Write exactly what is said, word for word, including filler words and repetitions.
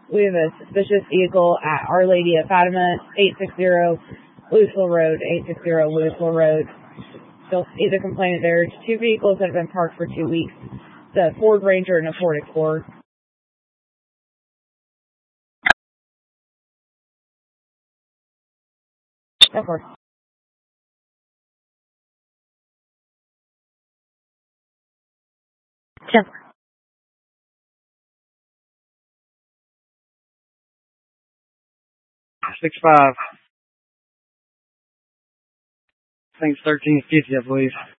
We have a suspicious vehicle at Our Lady of Fatima, eight sixty Louisville Road, eight sixty Louisville Road. Still see the complainant. There's two vehicles that have been parked for two weeks. The Ford Ranger and a Ford Explorer. Of course. Ten. Six five. I think it's thirteen fifty, I believe.